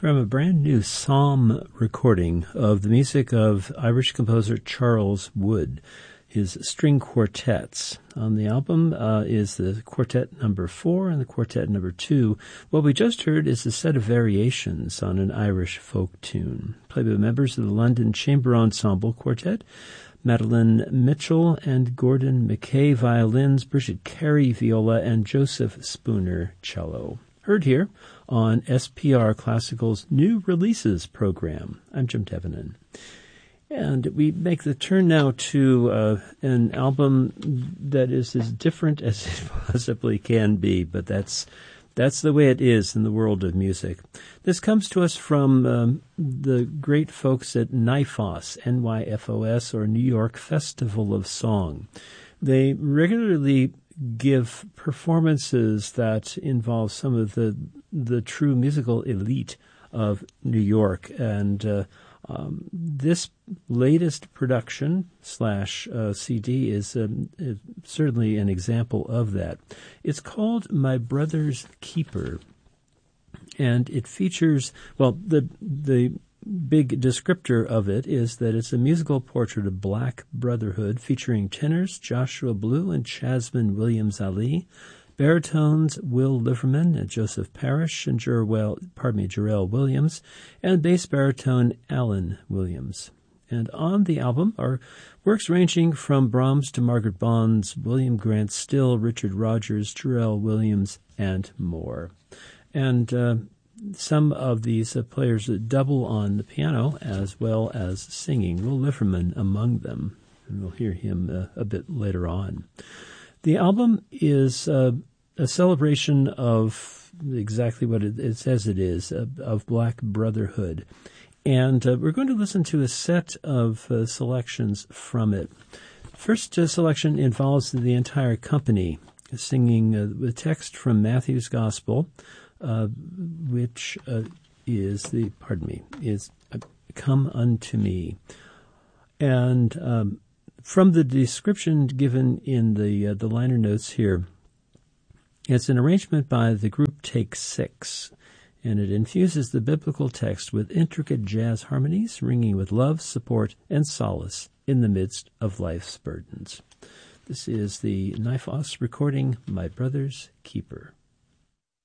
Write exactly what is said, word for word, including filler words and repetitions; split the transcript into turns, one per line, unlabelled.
from a brand new psalm recording of the music of Irish composer Charles Wood, his string quartets. On the album uh, is the quartet number four and the quartet number two. What we just heard is a set of variations on an Irish folk tune, played by members of the London Chamber Ensemble Quartet, Madeline Mitchell and Gordon McKay violins, Bridget Carey viola, and Joseph Spooner cello. Heard here on S P R Classical's New Releases program. I'm Jim Devenin. And we make the turn now to uh, an album that is as different as it possibly can be, but that's that's the way it is in the world of music. This comes to us from um, the great folks at N Y F O S, N Y F O S, or New York Festival of Song. They regularly give performances that involve some of the the true musical elite of New York, and uh, um, this latest production slash uh, C D is, um, is certainly an example of that. It's called My Brother's Keeper, and it features, well, the the big descriptor of it is that it's a musical portrait of Black Brotherhood featuring tenors Joshua Blue and Chasmin Williams-Ali, baritones Will Liverman and Joseph Parrish and Jerwell, pardon me, Jarrell Williams, and bass baritone Alan Williams. And on the album are works ranging from Brahms to Margaret Bonds, William Grant Still, Richard Rogers, Jarrell Williams, and more. And uh, some of these uh, players double on the piano as well as singing, Will Liverman among them. And we'll hear him uh, a bit later on. The album is uh, a celebration of exactly what it, it says it is, uh, of Black Brotherhood. And uh, we're going to listen to a set of uh, selections from it. First uh, selection involves the entire company singing uh, the text from Matthew's Gospel, uh, which uh, is the, pardon me, is uh, Come Unto Me. And um, from the description given in the uh, the liner notes here, it's an arrangement by the group Take Six, and it infuses the biblical text with intricate jazz harmonies, ringing with love, support, and solace in the midst of life's burdens. This is the N Y F O S recording, My Brother's Keeper.